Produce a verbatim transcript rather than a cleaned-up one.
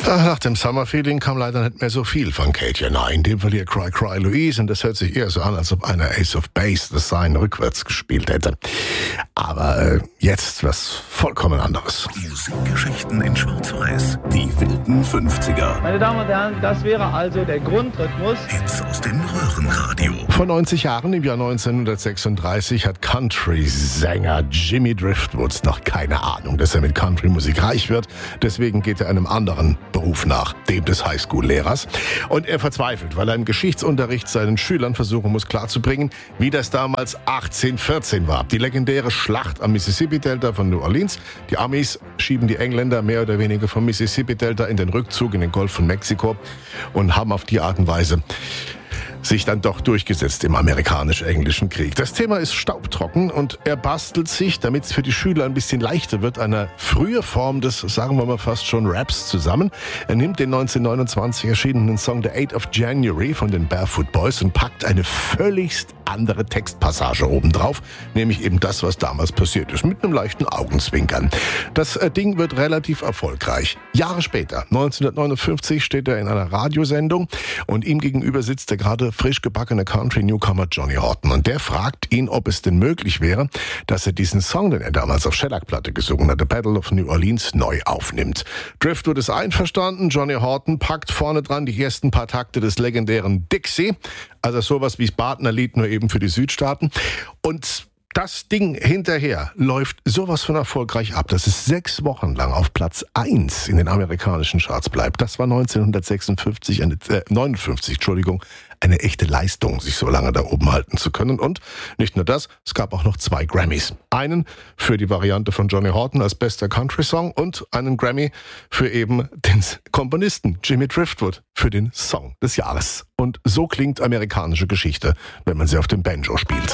Nach dem Summer Feeling kam leider nicht mehr so viel von Katja. Nein, in dem Fall hier Cry Cry Louise, und das hört sich eher so an, als ob einer Ace of Base das Sein rückwärts gespielt hätte. Aber äh, jetzt was vollkommen anderes. Musikgeschichten in Schwarz-Weiß, die wilden fünfziger. Meine Damen und Herren, das wäre also der Grundrhythmus. Hits aus dem Röhrenradio. Vor neunzig Jahren, im Jahr neunzehnhundertsechsunddreißig, hat Country-Sänger Jimmy Driftwood noch keine Ahnung, dass er mit Country-Musik reich wird. Deswegen geht er einem anderen Beruf nach, dem des Highschool-Lehrers. Und er verzweifelt, weil er im Geschichtsunterricht seinen Schülern versuchen muss klarzubringen, wie das damals achtzehnhundertvierzehn war. Die legendäre Schlacht am Mississippi-Delta von New Orleans. Die Amis schieben die Engländer mehr oder weniger vom Mississippi-Delta in den Rückzug in den Golf von Mexiko und haben auf die Art und Weise sich dann doch durchgesetzt im amerikanisch-englischen Krieg. Das Thema ist staubtrocken und er bastelt sich, damit es für die Schüler ein bisschen leichter wird, eine frühe Form des, sagen wir mal fast schon, Raps zusammen. Er nimmt den neunzehnhundertneunundzwanzig erschienenen Song The eighth of January von den Barefoot Boys und packt eine völligst andere Textpassage obendrauf, nämlich eben das, was damals passiert ist, mit einem leichten Augenzwinkern. Das äh, Ding wird relativ erfolgreich. Jahre später, neunzehnhundertneunundfünfzig, steht er in einer Radiosendung und ihm gegenüber sitzt der gerade frisch gebackene Country-Newcomer Johnny Horton. Und der fragt ihn, ob es denn möglich wäre, dass er diesen Song, den er damals auf Shellac-Platte gesungen hat, The Battle of New Orleans, neu aufnimmt. Driftwood ist einverstanden, Johnny Horton packt vorne dran die ersten paar Takte des legendären Dixie, also sowas wie das Partnerlied, nur eben für die Südstaaten. Und das Ding hinterher läuft sowas von erfolgreich ab, dass es sechs Wochen lang auf Platz eins in den amerikanischen Charts bleibt. Das war neunzehnhundertsechsundfünfzig, eine, äh, neunundfünfzig, Entschuldigung, eine echte Leistung, sich so lange da oben halten zu können. Und nicht nur das, es gab auch noch zwei Grammys. Einen für die Variante von Johnny Horton als bester Country-Song und einen Grammy für eben den Komponisten Jimmy Driftwood für den Song des Jahres. Und so klingt amerikanische Geschichte, wenn man sie auf dem Banjo spielt.